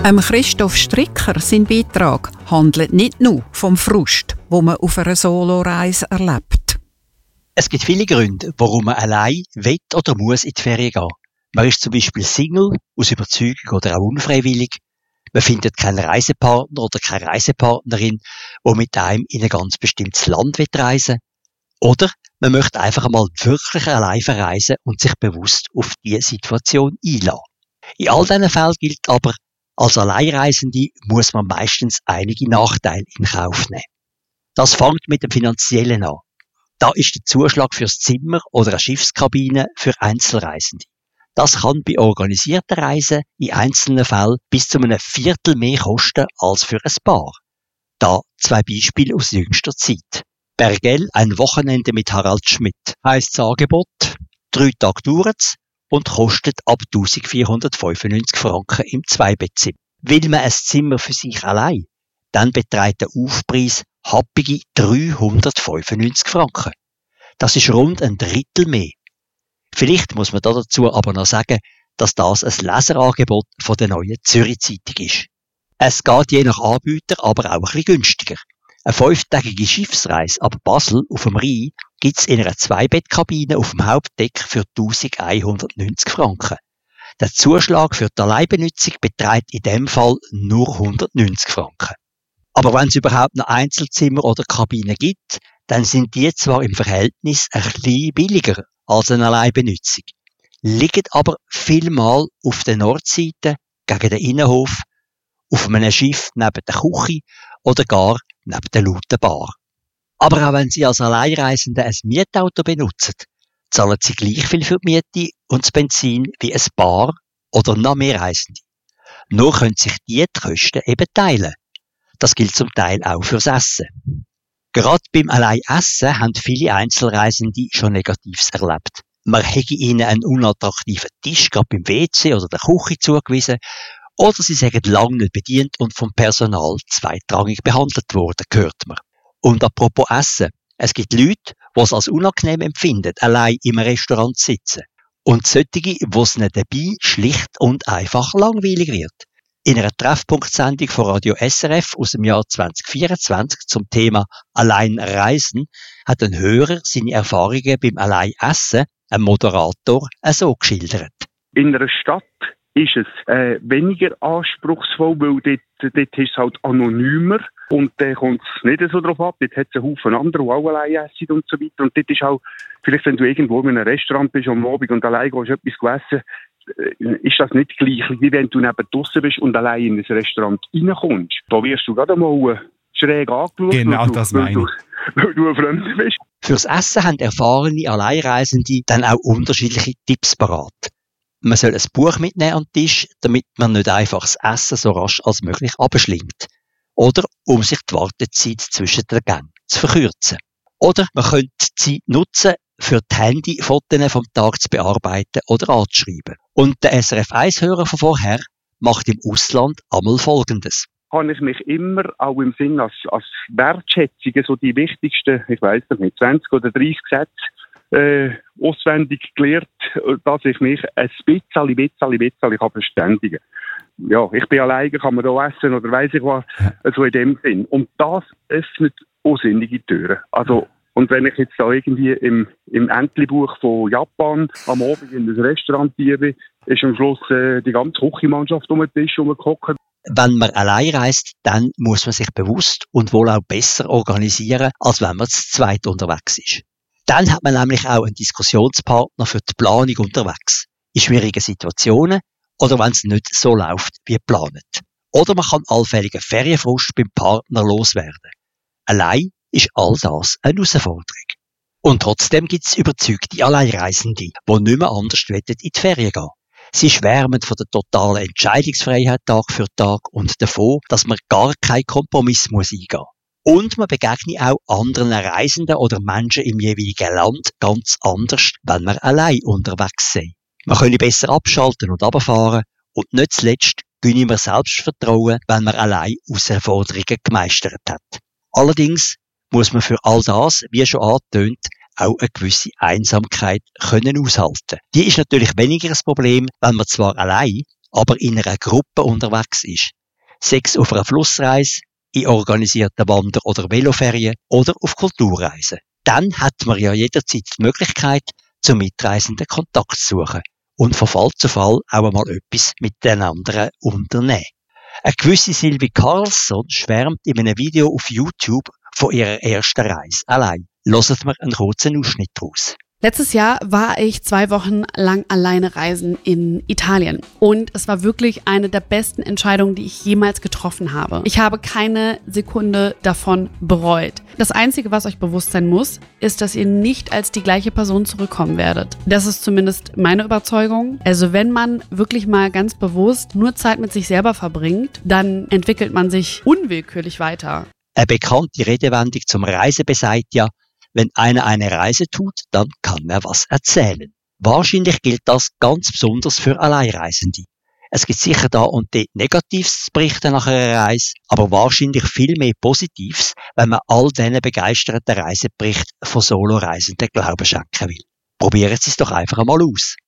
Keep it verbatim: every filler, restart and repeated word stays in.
Ähm, Christoph Stricker, sein Beitrag, handelt nicht nur vom Frust, wo man auf einer Soloreise erlebt. Es gibt viele Gründe, warum man allein will oder muss in die Ferien gehen. Man ist zum Beispiel Single, aus Überzeugung oder auch unfreiwillig. Man findet keinen Reisepartner oder keine Reisepartnerin, die mit einem in ein ganz bestimmtes Land reisen will. Oder man möchte einfach einmal wirklich allein verreisen und sich bewusst auf diese Situation einlassen. In all diesen Fällen gilt aber, als Alleinreisende muss man meistens einige Nachteile in Kauf nehmen. Das fängt mit dem Finanziellen an. Da ist der Zuschlag fürs Zimmer oder eine Schiffskabine für Einzelreisende. Das kann bei organisierten Reisen in einzelnen Fällen bis zu einem Viertel mehr kosten als für ein Paar. Da zwei Beispiele aus jüngster Zeit. Bergell, ein Wochenende mit Harald Schmidt, heisst das Angebot. Drei Tage dauert's und kostet ab eintausendvierhundertfünfundneunzig Franken im Zweibettzimmer. Will man ein Zimmer für sich allein, dann beträgt der Aufpreis happige dreihundertfünfundneunzig Franken. Das ist rund ein Drittel mehr. Vielleicht muss man dazu aber noch sagen, dass das ein Leserangebot von der neuen Zürich Zeitung ist. Es geht je nach Anbieter aber auch ein bisschen günstiger. Eine fünftägige Schiffsreise ab Basel auf dem Rhein gibt's in einer Zweibettkabine auf dem Hauptdeck für eintausendeinhundertneunzig Franken. Der Zuschlag für die Alleinbenutzung beträgt in dem Fall nur hundertneunzig Franken. Aber wenn es überhaupt noch Einzelzimmer oder Kabinen gibt, dann sind die zwar im Verhältnis ein bisschen billiger als eine Alleinbenutzung, liegen aber vielmal auf der Nordseite gegen den Innenhof, auf einem Schiff neben der Küche oder gar neben der lauten Bar. Aber auch wenn Sie als Alleinreisende ein Mietauto benutzen, zahlen Sie gleich viel für die Miete und das Benzin wie ein Paar oder noch mehr Reisende. Nur können sich die Kosten eben teilen. Das gilt zum Teil auch fürs Essen. Gerade beim Alleinessen haben viele Einzelreisende schon Negatives erlebt. Man hätte ihnen einen unattraktiven Tisch gerade beim W C oder der Küche zugewiesen, oder sie sagen lange nicht bedient und vom Personal zweitrangig behandelt worden, hört man. Und apropos Essen. Es gibt Leute, die es als unangenehm empfinden, allein im Restaurant zu sitzen. Und solche, wo es nicht dabei schlicht und einfach langweilig wird. In einer Treffpunktsendung von Radio S R F aus dem Jahr zwanzig vierundzwanzig zum Thema Allein reisen hat ein Hörer seine Erfahrungen beim Alleinessen, ein Moderator, so geschildert. In einer Stadt ist es äh, weniger anspruchsvoll, weil dort, dort ist es halt anonymer und dann äh, kommt es nicht so drauf ab. Dort hat es einen Haufen andere, die auch allein essen und so weiter. Und dort ist auch, vielleicht wenn du irgendwo in einem Restaurant bist am Abend und allein gehst etwas essen, ist das nicht gleich, wie wenn du neben draussen bist und allein in ein Restaurant reinkommst. Da wirst du gerade mal schräg angeschaut, genau, weil, du, das weil, meine du, weil du ein Fremder bist. Fürs Essen haben erfahrene Alleinreisende dann auch unterschiedliche Tipps parat. Man soll ein Buch mitnehmen an den Tisch, damit man nicht einfach das Essen so rasch als möglich abschlingt. Oder um sich die Wartezeit zwischen den Gängen zu verkürzen. Oder man könnte die Zeit nutzen, für die Handyfotos vom Tag zu bearbeiten oder anzuschreiben. Und der S R F eins Hörer von vorher macht im Ausland einmal Folgendes. Habe ich mich immer, auch im Sinn als, als Wertschätzung, so die wichtigsten, ich weiss nicht, zwanzig oder dreißig Sätze, äh, auswendig gelernt, dass ich mich ein bisschen, bisschen, bisschen kann verständigen kann. Ja, ich bin alleine, kann man da essen oder weiss ich was, so in dem Sinn. Und das öffnet unsinnige Türen. Also, und wenn ich jetzt da irgendwie im, im Entlebuch von Japan am Abend in ein Restaurant bin, ist am Schluss äh, die ganze Küchenmannschaft um den Tisch rumgehockt. Wenn man allein reist, dann muss man sich bewusst und wohl auch besser organisieren, als wenn man zu zweit unterwegs ist. Dann hat man nämlich auch einen Diskussionspartner für die Planung unterwegs. In schwierigen Situationen oder wenn es nicht so läuft wie geplant. Oder man kann allfälligen Ferienfrust beim Partner loswerden. Allein ist all das eine Herausforderung. Und trotzdem gibt es überzeugte Alleinreisende, die nicht mehr anders in die Ferien gehen. Sie schwärmen von der totalen Entscheidungsfreiheit Tag für Tag und davon, dass man gar keinen Kompromiss muss eingehen muss. Und man begegnet auch anderen Reisenden oder Menschen im jeweiligen Land ganz anders, wenn man allein unterwegs sind. Man kann besser abschalten und runterfahren und nicht zuletzt gönne man Selbstvertrauen, wenn man allein Herausforderungen gemeistert hat. Allerdings muss man für all das, wie schon angetönt, auch eine gewisse Einsamkeit können aushalten. Die ist natürlich weniger ein Problem, wenn man zwar allein, aber in einer Gruppe unterwegs ist. Sechs auf einer Flussreise, in organisierten Wander- oder Veloferien oder auf Kulturreisen. Dann hat man ja jederzeit die Möglichkeit, zum Mitreisenden Kontakt zu suchen und von Fall zu Fall auch einmal etwas mit den anderen unternehmen. Eine gewisse Sylvie Carlsson schwärmt in einem Video auf YouTube von ihrer ersten Reise allein. Hören wir einen kurzen Ausschnitt daraus. Letztes Jahr war ich zwei Wochen lang alleine reisen in Italien und es war wirklich eine der besten Entscheidungen, die ich jemals getroffen habe. Ich habe keine Sekunde davon bereut. Das Einzige, was euch bewusst sein muss, ist, dass ihr nicht als die gleiche Person zurückkommen werdet. Das ist zumindest meine Überzeugung. Also wenn man wirklich mal ganz bewusst nur Zeit mit sich selber verbringt, dann entwickelt man sich unwillkürlich weiter. Eine bekannte Redewendung zum Reisen besagt ja, wenn einer eine Reise tut, dann kann er was erzählen. Wahrscheinlich gilt das ganz besonders für Alleinreisende. Es gibt sicher da und dort Negatives zu berichten nach einer Reise, aber wahrscheinlich viel mehr Positives, wenn man all diesen begeisterten Reiseberichten von Solo-Reisenden Glauben schenken will. Probieren Sie es doch einfach einmal aus.